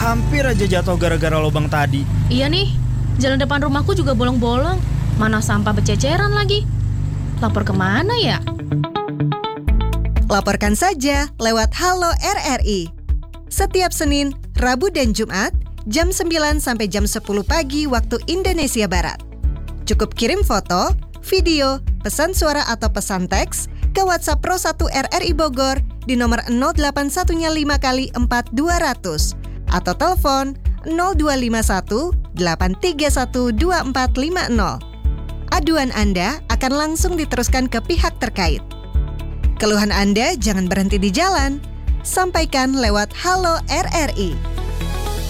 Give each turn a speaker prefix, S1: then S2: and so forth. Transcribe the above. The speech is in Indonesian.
S1: Hampir aja jatuh gara-gara lubang tadi.
S2: Iya nih, jalan depan rumahku juga bolong-bolong. Mana sampah bececeran lagi. Lapor kemana ya?
S3: Laporkan saja lewat Halo RRI. Setiap Senin, Rabu dan Jumat, jam 9 sampai jam 10 pagi waktu Indonesia Barat. Cukup kirim foto, video, pesan suara atau pesan teks ke WhatsApp Pro 1 RRI Bogor di nomor 0815 kali 4200 atau telepon 0251 831 2450. Aduan Anda akan langsung diteruskan ke pihak terkait. Keluhan Anda jangan berhenti di jalan. Sampaikan lewat Halo RRI.